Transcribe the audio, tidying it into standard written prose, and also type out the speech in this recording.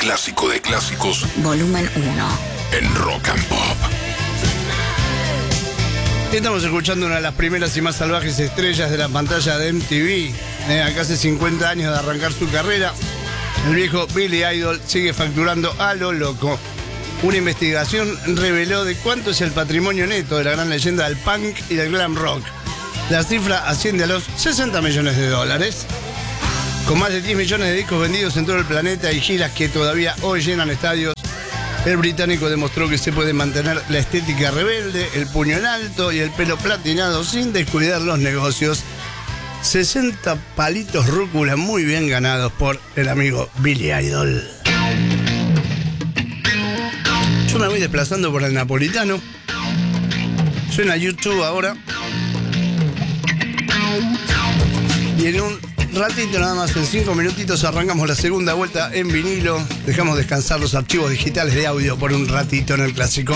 clásico de clásicos. Volumen 1. En Rock and Pop. Estamos escuchando una de las primeras y más salvajes estrellas de la pantalla de MTV. Acá hace 50 años de arrancar su carrera, el viejo Billy Idol sigue facturando a lo loco. Una investigación reveló de cuánto es el patrimonio neto de la gran leyenda del punk y del glam rock. La cifra asciende a los 60 millones de dólares. Con más de 10 millones de discos vendidos en todo el planeta y giras que todavía hoy llenan estadios, el británico demostró que se puede mantener la estética rebelde, el puño en alto y el pelo platinado sin descuidar los negocios. 60 palitos rúcula muy bien ganados por el amigo Billy Idol. Yo me voy desplazando por el Napolitano. Suena YouTube ahora. Y en un ratito nada más, en 5 minutitos, arrancamos la segunda vuelta en vinilo. Dejamos descansar los archivos digitales de audio por un ratito en el clásico.